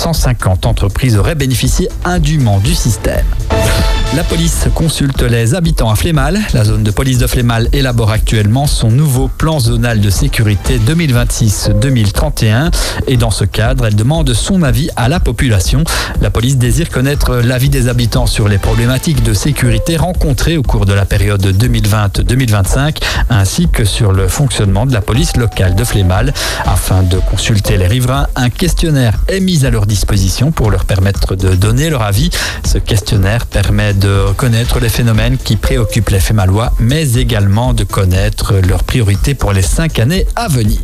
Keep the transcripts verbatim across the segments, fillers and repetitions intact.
cent cinquante entreprises auraient bénéficié indûment du système. La police consulte les habitants à Flémal. La zone de police de Flémal élabore actuellement son nouveau plan zonal de sécurité deux mille vingt-six deux mille trente et un. Et dans ce cadre, elle demande son avis à la population. La police désire connaître l'avis des habitants sur les problématiques de sécurité rencontrées au cours de la période deux mille vingt deux mille vingt-cinq, ainsi que sur le fonctionnement de la police locale de Flémal. Afin de consulter les riverains, un questionnaire est mis à leur disposition pour leur permettre de donner leur avis. Ce questionnaire permet de connaître les phénomènes qui préoccupent les Flémalois, mais également de connaître leurs priorités pour les cinq années à venir.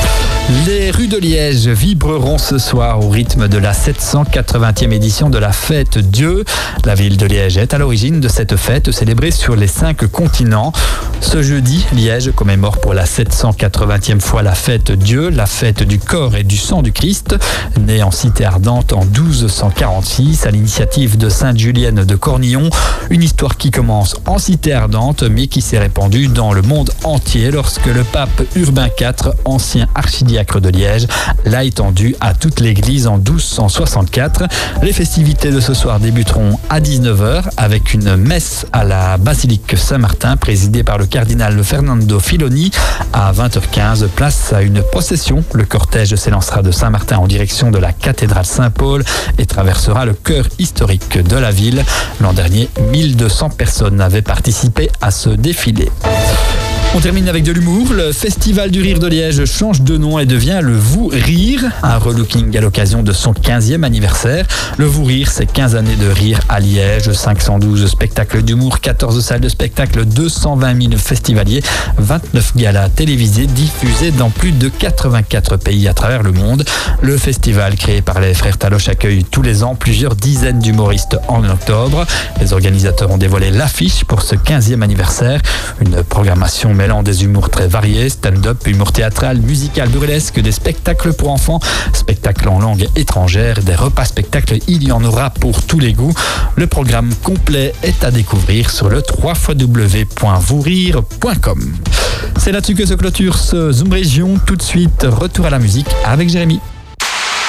Les rues de Liège vibreront ce soir au rythme de la sept cent quatre-vingtième édition de la Fête Dieu. La ville de Liège est à l'origine de cette fête célébrée sur les cinq continents. Ce jeudi, Liège commémore pour la sept cent quatre-vingtième fois la Fête Dieu, la fête du corps et du sang du Christ. Née en Cité Ardente en douze cent quarante-six à l'initiative de Sainte Julienne de Cornillon. Une histoire qui commence en Cité Ardente mais qui s'est répandue dans le monde entier lorsque le pape Urbain quatre, ancien archidiacre de Liège, l'a étendu à toute l'église en douze cent soixante-quatre. Les festivités de ce soir débuteront à dix-neuf heures avec une messe à la basilique Saint-Martin présidée par le cardinal Fernando Filoni. À vingt heures quinze, place à une procession. Le cortège s'élancera de Saint-Martin en direction de la cathédrale Saint-Paul et traversera le cœur historique de la ville. L'an dernier, mille deux cents personnes avaient participé à ce défilé. On termine avec de l'humour. Le Festival du Rire de Liège change de nom et devient le Vous Rire. Un relooking à l'occasion de son quinzième anniversaire. Le Vous Rire, c'est quinze années de rire à Liège. cinq cent douze spectacles d'humour, quatorze salles de spectacle, deux cent vingt mille festivaliers, vingt-neuf galas télévisés diffusés dans plus de quatre-vingt-quatre pays à travers le monde. Le festival créé par les frères Taloche accueille tous les ans plusieurs dizaines d'humoristes en octobre. Les organisateurs ont dévoilé l'affiche pour ce quinzième anniversaire. Une programmation mêlant des humours très variés, stand-up, humour théâtral, musical, burlesque, des spectacles pour enfants, spectacles en langue étrangère, des repas spectacles, il y en aura pour tous les goûts. Le programme complet est à découvrir sur le w w w point vous rire point com. C'est là-dessus que se clôture ce Zoom Région. Tout de suite, retour à la musique avec Jérémy.